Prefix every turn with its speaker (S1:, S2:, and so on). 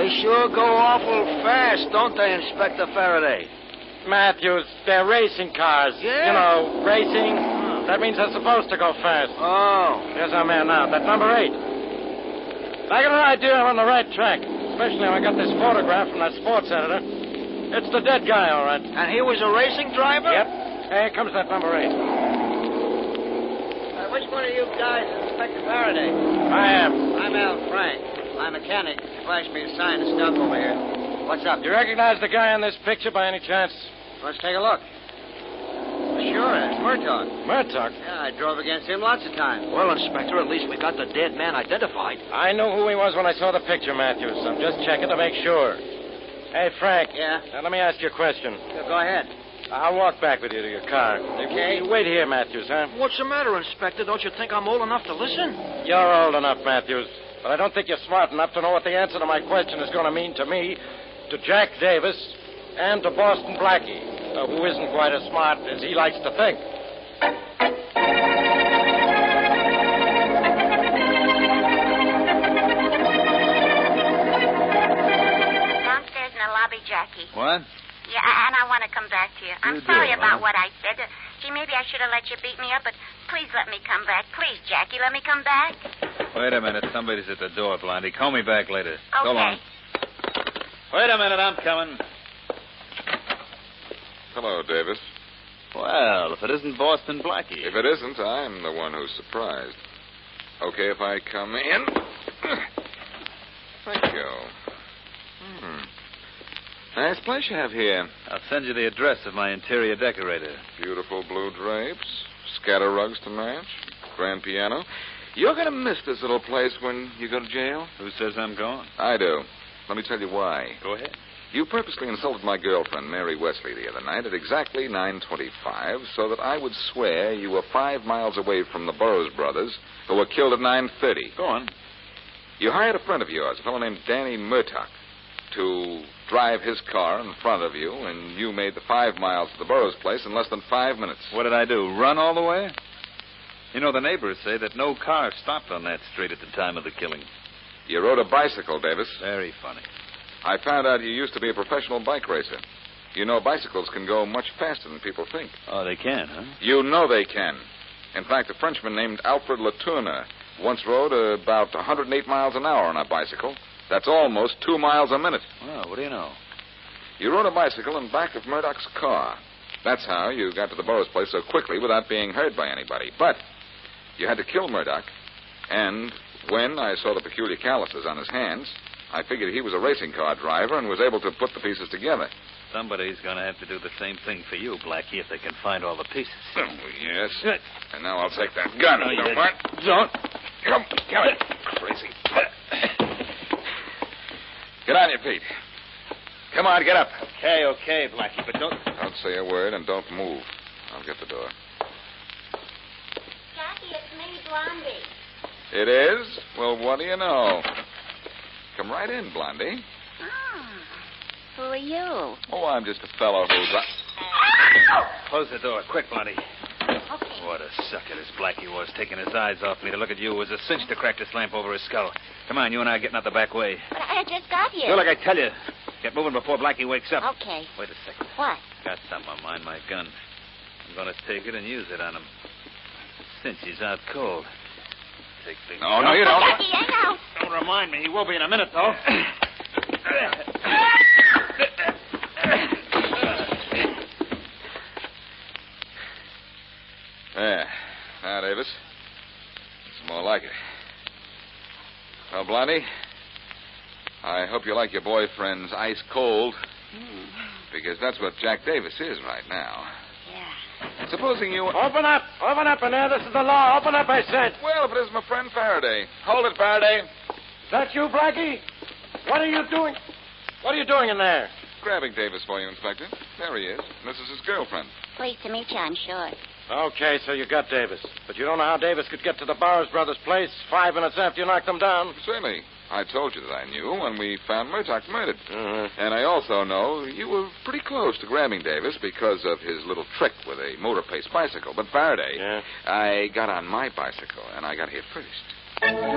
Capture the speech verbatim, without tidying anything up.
S1: They sure go awful fast, don't they, Inspector Faraday?
S2: Matthews, they're racing cars.
S1: Yeah.
S2: You know, racing. That means they're supposed to go fast.
S1: Oh.
S2: Here's our man now. That's number eight. I got an idea I'm on the right track, especially when I got this photograph from that sports editor. It's the dead guy, all right.
S1: And he was a racing driver?
S2: Yep. Here comes that number eight.
S3: Uh, which one of you guys is Inspector Faraday?
S2: I am.
S3: I'm Al Frank. My mechanic flashed me a sign of stuff over here. What's up?
S2: Do you recognize the guy in this picture by any chance?
S3: Let's take a look. Sure, it's Murtaugh.
S2: Murtaugh?
S3: Yeah, I drove against him lots of times.
S1: Well, Inspector, at least we got the dead man identified.
S2: I knew who he was when I saw the picture, Matthews. I'm just checking to make sure. Hey, Frank.
S3: Yeah?
S2: Now, let me ask you a question.
S3: Yeah, go ahead.
S2: I'll walk back with you to your car.
S3: Okay.
S2: You wait here, Matthews, huh?
S1: What's the matter, Inspector? Don't you think I'm old enough to listen?
S2: You're old enough, Matthews. But I don't think you're smart enough to know what the answer to my question is going to mean to me, to Jack Davis, and to Boston Blackie, uh, who isn't quite as smart as he likes to think.
S4: Downstairs in the lobby, Jackie.
S5: What?
S4: Yeah, and I want to come back to you. I'm
S5: You
S4: sorry
S5: do,
S4: about
S5: huh?
S4: what I said. Uh, gee, maybe I should have let you beat me up, but please let me come back. Please, Jackie, let me come back.
S5: Wait a minute. Somebody's at the door, Blondie. Call me back later. So
S4: Okay.
S5: long. Wait a minute. I'm coming.
S6: Hello, Davis.
S5: Well, if it isn't Boston Blackie.
S6: If it isn't, I'm the one who's surprised. Okay, if I come in? Thank you. Hmm. Nice place you have here.
S5: I'll send you the address of my interior decorator.
S6: Beautiful blue drapes, scatter rugs to match, grand piano. You're going to miss this little place when you go to jail.
S5: Who says I'm going?
S6: I do. Let me tell you why.
S5: Go ahead.
S6: You purposely insulted my girlfriend, Mary Wesley, the other night at exactly nine twenty-five so that I would swear you were five miles away from the Burroughs brothers who were killed at nine thirty.
S5: Go on.
S6: You hired a friend of yours, a fellow named Danny Murtaugh, to drive his car in front of you, and you made the five miles to the Burroughs place in less than five minutes.
S5: What did I do? Run all the way? You know, the neighbors say that no car stopped on that street at the time of the killing.
S6: You rode a bicycle, Davis.
S5: Very funny.
S6: I found out you used to be a professional bike racer. You know bicycles can go much faster than people think.
S5: Oh, they can, huh?
S6: You know they can. In fact, a Frenchman named Alfred Latourneau once rode about one hundred eight miles an hour on a bicycle. That's almost two miles a minute.
S5: Well, what do you know?
S6: You rode a bicycle in back of Murdoch's car. That's how you got to the Burroughs place so quickly without being heard by anybody. But you had to kill Murdoch. And when I saw the peculiar calluses on his hands, I figured he was a racing car driver and was able to put the pieces together.
S5: Somebody's going to have to do the same thing for you, Blackie, if they can find all the pieces.
S6: Oh, yes. And now I'll take that gun.
S5: No, you
S6: Don't mind.
S5: don't.
S6: Come, come in. Crazy. Get on your feet. Come on, get up.
S5: Okay, okay, Blackie, but don't...
S6: Don't say a word and don't move. I'll get the door.
S4: Jackie, it's me, Blondie.
S6: It is? Well, what do you know? Come right in, Blondie.
S4: Oh, who are you?
S6: Oh, I'm just a fellow who's...
S5: Close the door, quick, Blondie.
S4: Okay.
S5: What a sucker this Blackie was, taking his eyes off me to look at you. It was a cinch to crack this lamp over his skull. Come on, you and I are getting out the back way.
S4: But I just got here.
S5: Do like I tell you. Get moving before Blackie wakes up.
S4: Okay.
S5: Wait a second.
S4: What?
S5: Got something on mine, my gun. I'm going to take it and use it on him. Since he's out cold. Take the...
S6: No, no, you don't.
S4: Jackie, hang out.
S5: Don't remind me. He will be in a minute, though.
S6: There. Now, Davis. It's more like it. Well, Blondie, I hope you like your boyfriend's ice cold.
S4: Hmm.
S6: Because that's what Jack Davis is right now.
S4: Yeah.
S6: Supposing you...
S2: Open up! Open up in there. This is the law. Open up, I said.
S6: Well, if it isn't my friend Faraday. Hold it, Faraday.
S2: That you, Blackie? What are you doing? What are you doing in there?
S6: Grabbing Davis for you, Inspector. There he is. This is his girlfriend.
S4: Pleased to meet you, I'm sure.
S2: Okay, so you got Davis. But you don't know how Davis could get to the Burroughs brothers' place five minutes after you knocked them down.
S6: Certainly. I told you that I knew when we found Murdoch murdered.
S2: Mm-hmm.
S6: And I also know you were pretty close to grabbing Davis because of his little trick with a motor-paced bicycle. But Faraday,
S2: Yeah.
S6: I got on my bicycle, and I got here first.